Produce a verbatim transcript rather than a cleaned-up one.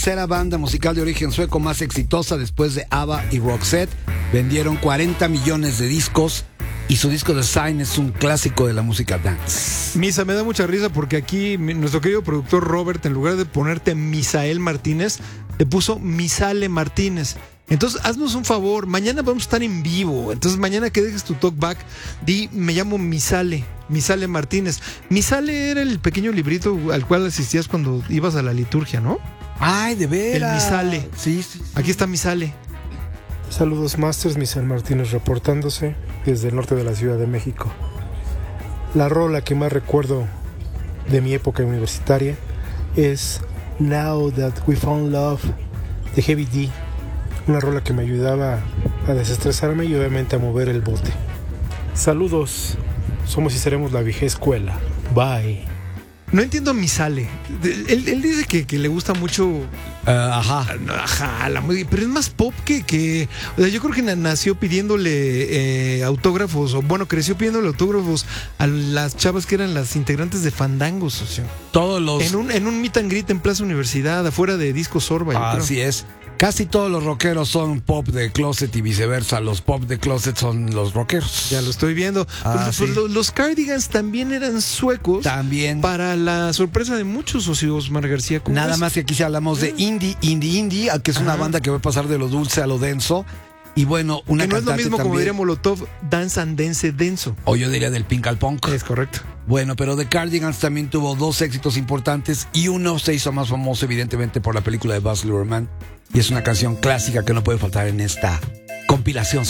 Tercera banda musical de origen sueco más exitosa después de ABBA y Roxette. Vendieron cuarenta millones de discos y su disco The Sign es un clásico de la música dance. Misa, me da mucha risa porque aquí mi- nuestro querido productor Robert, en lugar de ponerte Misael Martínez, te puso Misale Martínez. Entonces, haznos un favor, mañana vamos a estar en vivo. Entonces, mañana que dejes tu talkback, di, me llamo Misale, Misale Martínez. Misale era el pequeño librito al cual asistías cuando ibas a la liturgia, ¿no? Ay, de veras. El Misale. Sí, sí, sí. Aquí está Misale. Saludos Masters, Misael Martínez reportándose desde el norte de la Ciudad de México. La rola que más recuerdo de mi época universitaria es Now That We Found Love de Heavy D. Una rola que me ayudaba a desestresarme y obviamente a mover el bote. Saludos, somos y seremos la vieja escuela. Bye. No entiendo a Misale. Él, él dice que, que le gusta mucho. Ah, ajá. Ajá, la música, pero es más pop que, que o sea, yo creo que na- nació pidiéndole eh, autógrafos, o bueno, creció pidiéndole autógrafos a las chavas que eran las integrantes de Fandango, socio. Todos los. En un, en un meet and greet en Plaza Universidad, afuera de Disco Sorba, yo creo. Así es. Casi todos los rockeros son pop de closet y viceversa. Los pop de closet son los rockeros. Ya lo estoy viendo. Ah, Pues, pues, sí. lo- los Cardigans también eran suecos. También. Para la sorpresa de muchos, socio Osmar García. ¿Cómo Nada ves? más que aquí sí hablamos de indie, indie, indie, que es una Ajá. banda que va a pasar de lo dulce a lo denso. Y bueno, una Que no es lo cantante mismo como también, diría Molotov, dance and dance denso. o yo diría del pink al punk. Es correcto. Bueno, pero The Cardigans también tuvo dos éxitos importantes y uno se hizo más famoso evidentemente por la película de Baz Luhrmann y es una canción clásica que no puede faltar en esta compilación